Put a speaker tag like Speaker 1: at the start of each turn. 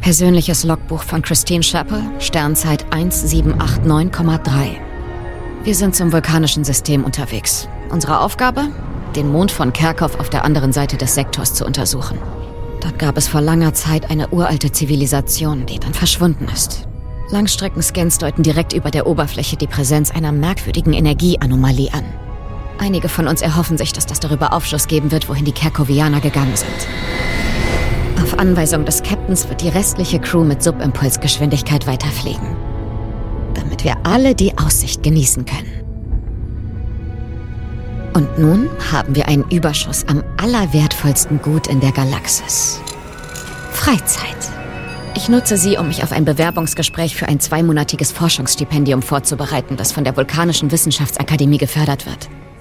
Speaker 1: Persönliches Logbuch von Christine Chappell, Sternzeit 1789,3. Wir sind zum vulkanischen System unterwegs. Unsere Aufgabe? Den Mond von Kerkhoff auf der anderen Seite des Sektors zu untersuchen. Dort gab es vor langer Zeit eine uralte Zivilisation, die dann verschwunden ist. Langstreckenscans deuten direkt über der Oberfläche die Präsenz einer merkwürdigen Energieanomalie an. Einige von uns erhoffen sich, dass das darüber Aufschluss geben wird, wohin die Kerkovianer gegangen sind. Auf Anweisung des Captains wird die restliche Crew mit Subimpulsgeschwindigkeit weiterfliegen, damit wir alle die Aussicht genießen können. Und nun haben wir einen Überschuss am allerwertvollsten Gut in der Galaxis. Freizeit. Ich nutze sie, um mich auf ein Bewerbungsgespräch für ein 2-monatiges Forschungsstipendium vorzubereiten, das von der Vulkanischen Wissenschaftsakademie gefördert wird.